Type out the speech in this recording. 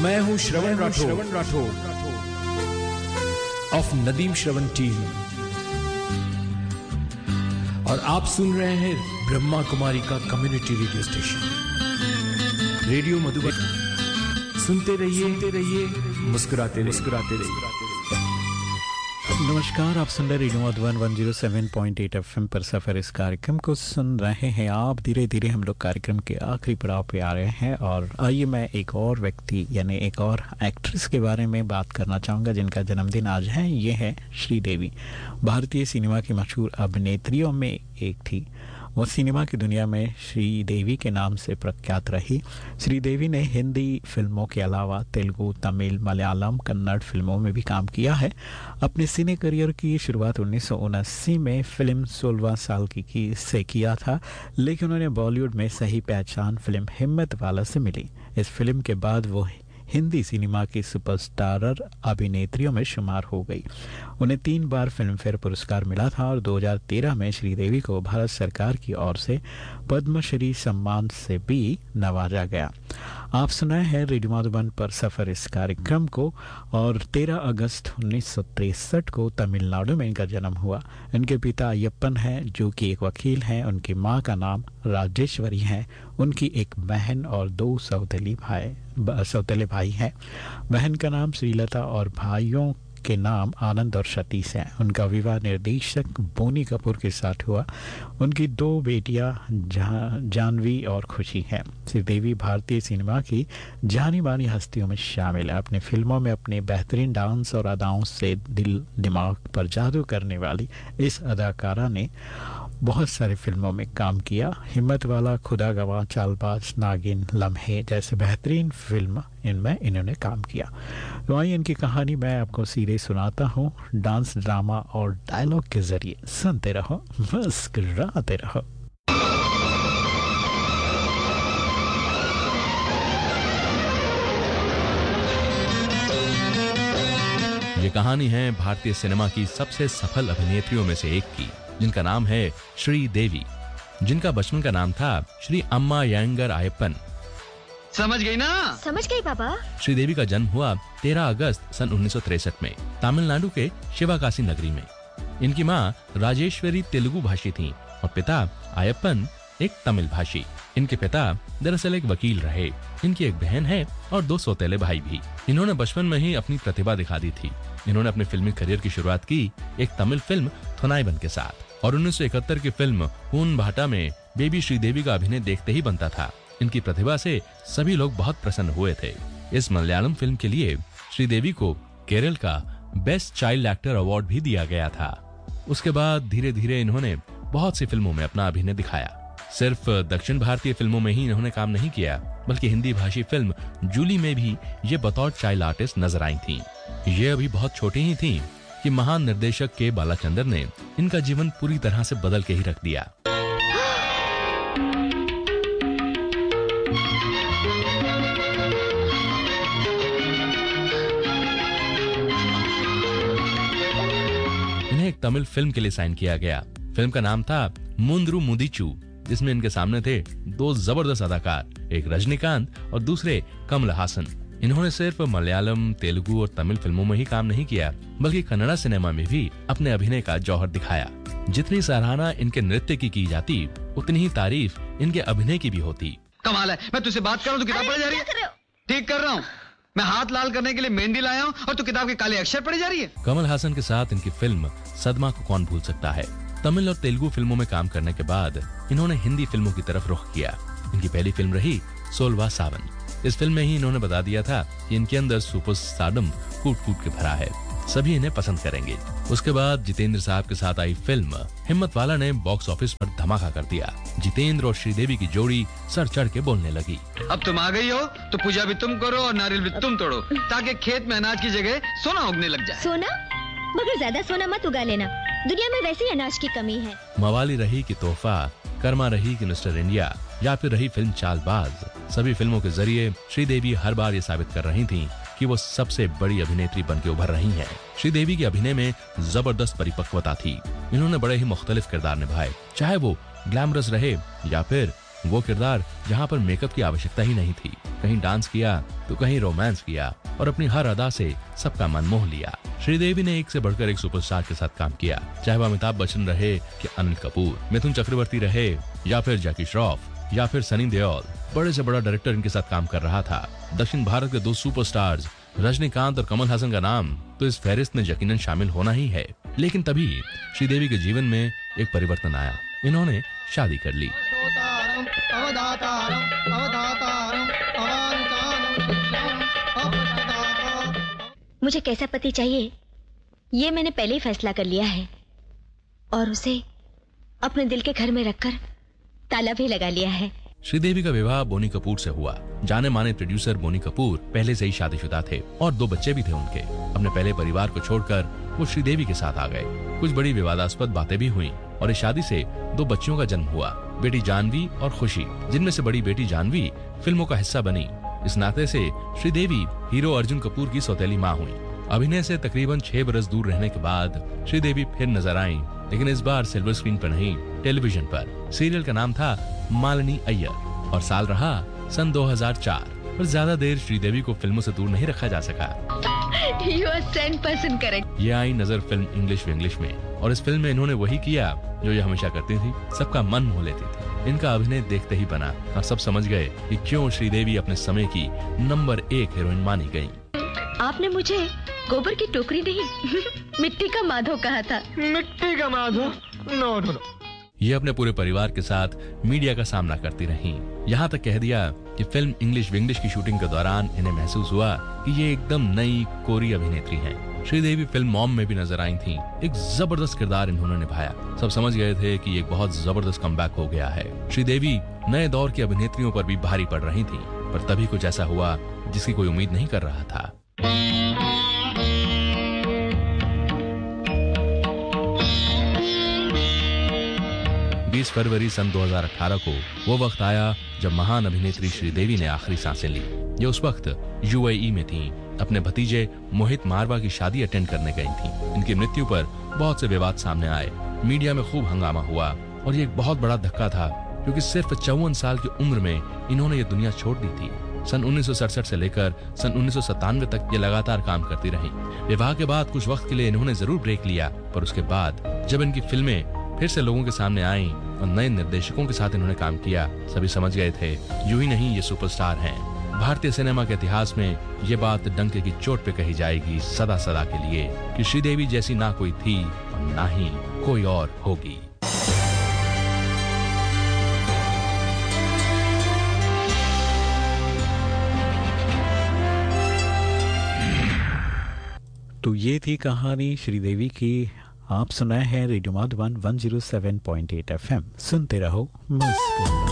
मैं हूं श्रवण Rathore of Nadeem Shravan team और आप सुन रहे हैं ब्रह्मा कुमारी का community radio station radio Madhuban. सुनते रहिए मुस्कुराते रहिए। नमस्कार, आप सुन रहे रेडियो मधुबन 107.8 FM पर सफर। इस कार्यक्रम को सुन रहे हैं आप। धीरे धीरे हम लोग कार्यक्रम के आखिरी पड़ाव पे आ रहे हैं और आइए मैं एक और व्यक्ति यानी एक और एक्ट्रेस के बारे में बात करना चाहूँगा जिनका जन्मदिन आज है। ये है श्रीदेवी। भारतीय सिनेमा की मशहूर अभिनेत्रियों में एक थी। वो सिनेमा की दुनिया में श्रीदेवी के नाम से प्रख्यात रही। श्रीदेवी ने हिंदी फिल्मों के अलावा तेलुगु, तमिल, मलयालम, कन्नड़ फिल्मों में भी काम किया है। अपने सिने करियर की शुरुआत 1979 में फिल्म 16 साल की से किया था, लेकिन उन्हें बॉलीवुड में सही पहचान फिल्म हिम्मत वाला से मिली। इस फिल्म के बाद वो हिंदी सिनेमा की सुपरस्टार अभिनेत्रियों में शुमार हो गई। उन्हें 3 बार फिल्म फेयर पुरस्कार मिला था और 2013 में श्रीदेवी को भारत सरकार की ओर से पद्मश्री सम्मान से भी नवाजा गया। आप सुनाए हैं रेडियो मधुबन पर सफर इस कार्यक्रम को। और 13 अगस्त 1963 को तमिलनाडु में इनका जन्म हुआ। इनके पिता अय्यप्पन हैं जो कि एक वकील हैं। उनकी माँ का नाम राजेश्वरी है। उनकी एक बहन और 2 सौतेले भाई हैं। बहन का नाम श्रीलता और भाइयों के नाम आनंद और सतीश हैं। उनका विवाह निर्देशक बोनी कपूर के साथ हुआ। उनकी 2 बेटियां जानवी और खुशी हैं। श्रीदेवी भारतीय सिनेमा की जानी मानी हस्तियों में शामिल है। अपनी फिल्मों में अपने बेहतरीन डांस और अदाओं से दिल दिमाग पर जादू करने वाली इस अदाकारा ने बहुत सारी फिल्मों में काम किया। हिम्मत वाला, खुदा गवाह, चालबाज, नागिन, लम्हे जैसे बेहतरीन फिल्म इनमें इन्होंने काम किया। तो आइए इनकी कहानी मैं आपको सीधे सुनाता हूँ डांस, ड्रामा और डायलॉग के जरिए। सुनते रहो, मुस्कुराते रहो। ये कहानी है भारतीय सिनेमा की सबसे सफल अभिनेत्रियों में से एक की, जिनका नाम है श्रीदेवी, जिनका बचपन का नाम था श्री अम्मा यंगर आयप्पन। समझ गई ना? समझ गई पापा। श्रीदेवी का जन्म हुआ 13 अगस्त सन 1963 में तमिलनाडु के शिवकाशी नगरी में। इनकी माँ राजेश्वरी तेलुगु भाषी थीं और पिता आयप्पन एक तमिल भाषी। इनके पिता दरअसल एक वकील रहे। इनकी एक बहन है और 2 सौतेले भाई भी। इन्होंने बचपन में ही अपनी प्रतिभा दिखा दी थी। इन्होंने अपने फिल्मी करियर की शुरुआत की एक तमिल फिल्म थोनाइबन के साथ और 1971 की फिल्म पून भाटा में बेबी श्रीदेवी का अभिनय देखते ही बनता था। इनकी प्रतिभा से सभी लोग बहुत प्रसन्न हुए थे। इस मलयालम फिल्म के लिए श्रीदेवी को केरल का बेस्ट चाइल्ड एक्टर अवार्ड भी दिया गया था। उसके बाद धीरे धीरे इन्होंने बहुत सी फिल्मों में अपना अभिनय दिखाया। सिर्फ दक्षिण भारतीय फिल्मों में ही इन्होंने काम नहीं किया, बल्कि हिंदी भाषी फिल्म जूली में भी ये बतौर चाइल्ड आर्टिस्ट नजर आई थीं। ये अभी बहुत छोटी ही थीं कि महान निर्देशक के बालाचंदर ने इनका जीवन पूरी तरह से बदल के ही रख दिया। इन्हें एक तमिल फिल्म के लिए साइन किया गया। फिल्म का नाम था मुंद्रू मुदीचू, जिसमें इनके सामने थे 2 जबरदस्त अदाकार, एक रजनीकांत और दूसरे कमल हासन। इन्होंने सिर्फ मलयालम, तेलुगु और तमिल फिल्मों में ही काम नहीं किया, बल्कि कन्नड़ा सिनेमा में भी अपने अभिनय का जौहर दिखाया। जितनी सराहना इनके नृत्य की जाती, उतनी ही तारीफ इनके अभिनय की भी होती। कमाल है, मैं तुझसे बात कर रहा हूँ, तू किताब पढ़े जा रही है। ठीक कर रहा हूँ, मैं हाथ लाल करने के लिए मेहंदी लाया हूँ और तू किताब के काले अक्षर पढ़े जा रही है। कमल हासन के साथ इनकी फिल्म सदमा को कौन भूल सकता है। तमिल और तेलुगु फिल्मों में काम करने के बाद इन्होंने हिंदी फिल्मों की तरफ रुख किया। इनकी पहली फिल्म रही 16वां सावन। इस फिल्म में ही इन्होंने बता दिया था कि इनके अंदर सुपर स्टारडम कूट कूट के भरा है, सभी इन्हें पसंद करेंगे। उसके बाद जितेंद्र साहब के साथ आई फिल्म हिम्मत वाला ने बॉक्स ऑफिस पर धमाका कर दिया। जितेंद्र और श्रीदेवी की जोड़ी सर चढ़ के बोलने लगी। अब तुम आ गई हो तो पूजा भी तुम करो और नारियल भी तुम तोड़ो, ताकि खेत में अनाज की जगह सोना उगने लग जाए। सोना? मगर ज्यादा सोना मत उगा लेना, दुनिया में वैसे ही अनाज की कमी है। मवाली रही कि तोहफा, कर्मा रही कि मिस्टर इंडिया या फिर रही फिल्म चालबाज, सभी फिल्मों के जरिए श्रीदेवी हर बार ये साबित कर रही थीं कि वो सबसे बड़ी अभिनेत्री बनके उभर रही हैं। श्रीदेवी के अभिनय में जबरदस्त परिपक्वता थी। इन्होंने बड़े ही मुख्तलिफ किरदार निभाए, चाहे वो ग्लैमरस रहे या फिर वो किरदार जहाँ पर मेकअप की आवश्यकता ही नहीं थी। कहीं डांस किया तो कहीं रोमांस किया और अपनी हर अदा से सबका मन मोह लिया। श्रीदेवी ने एक से बढ़कर एक सुपरस्टार के साथ काम किया, चाहे वह अमिताभ बच्चन रहे कि अनिल कपूर, मिथुन चक्रवर्ती रहे या फिर जैकी श्रॉफ या फिर सनी देओल। बड़े से बड़ा डायरेक्टर इनके साथ काम कर रहा था। दक्षिण भारत के 2 सुपरस्टार्स रजनीकांत और कमल हासन का नाम तो इस फहरिस्त में यकीनन शामिल होना ही है। लेकिन तभी श्रीदेवी के जीवन में एक परिवर्तन आया। इन्होंने शादी कर ली। मुझे कैसा पति चाहिए ये मैंने पहले ही फैसला कर लिया है और उसे अपने दिल के घर में रखकर ताला भी लगा लिया है। श्रीदेवी का विवाह बोनी कपूर से हुआ। जाने माने प्रोड्यूसर बोनी कपूर पहले से ही शादीशुदा थे और 2 बच्चे भी थे उनके। अपने पहले परिवार को छोड़कर वो श्रीदेवी के साथ आ गए। कुछ बड़ी विवादास्पद बातें भी हुई और इस शादी से 2 बच्चियों का जन्म हुआ, बेटी जानवी और खुशी, जिनमें से बड़ी बेटी जानवी फिल्मों का हिस्सा बनी। इस नाते से श्रीदेवी हीरो अर्जुन कपूर की सौतेली माँ हुई। अभिनय से तकरीबन 6 बरस दूर रहने के बाद श्रीदेवी फिर नजर आईं, लेकिन इस बार सिल्वर स्क्रीन पर नहीं, टेलीविजन पर। सीरियल का नाम था मालिनी अय्यर और साल रहा सन 2004। पर ज्यादा देर श्रीदेवी को फिल्मों से दूर नहीं रखा जा सका। You are 10% correct। ये आई नजर फिल्म इंग्लिश विंग्लिश में और इस फिल्म में इन्होंने वही किया जो ये हमेशा करती थी, सबका मन मोह लेती थी। इनका अभिनय देखते ही बना और सब समझ गए कि क्यों श्रीदेवी अपने समय की नंबर 1 हीरोइन मानी गयी। आपने मुझे गोबर की टोकरी नहीं मिट्टी का माधव कहा था। मिट्टी का माधव? No no no. ये अपने पूरे परिवार के साथ मीडिया का सामना करती रहीं। यहाँ तक कह दिया कि फिल्म इंग्लिश विंग्लिश की शूटिंग के दौरान इन्हें महसूस हुआ कि ये एकदम नई कोरी अभिनेत्री हैं। श्रीदेवी फिल्म मॉम में भी नजर आई थीं। एक जबरदस्त किरदार इन्होंने निभाया। सब समझ गए थे कि एक बहुत जबरदस्त कमबैक हो गया है। श्रीदेवी नए दौर की अभिनेत्रियों पर भी भारी पड़ रही थी, पर तभी कुछ ऐसा हुआ जिसकी कोई उम्मीद नहीं कर रहा था। फरवरी सन 2018 को वो वक्त आया जब महान अभिनेत्री श्रीदेवी ने आखिरी सांसें ली। ये उस वक्त यूएई में थीं, अपने भतीजे मोहित मारवा की शादी अटेंड करने गई थीं। इनकी मृत्यु पर बहुत से विवाद सामने आए, मीडिया में खूब हंगामा हुआ और ये एक बहुत बड़ा धक्का था क्योंकि सिर्फ 54 साल की उम्र में इन्होंने ये दुनिया छोड़ दी थी। सन 1967 से लेकर सन 1997 तक ये लगातार काम करती रहीं। विवाह के बाद कुछ वक्त के लिए इन्होंने जरूर ब्रेक लिया, पर उसके बाद जब इनकी फिल्में फिर से लोगों के सामने आईं और नए निर्देशकों के साथ इन्होंने काम किया, सभी समझ गए थे यूं ही नहीं ये सुपरस्टार हैं। भारतीय सिनेमा के इतिहास में ये बात डंके की चोट पे कही जाएगी सदा सदा के लिए कि श्रीदेवी जैसी ना कोई थी और ना ही कोई और होगी। तो ये थी कहानी श्रीदेवी की। आप सुनाए हैं रेडियो मधुबन 107.8 FM। सुनते रहो मस्त।